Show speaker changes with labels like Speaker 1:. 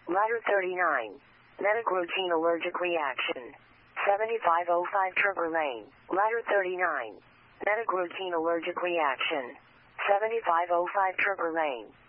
Speaker 1: Ladder 39. Medic routine allergic reaction. 7505 Trigger Lane. Ladder 39. Medic routine allergic reaction. 7505 Trigger Lane.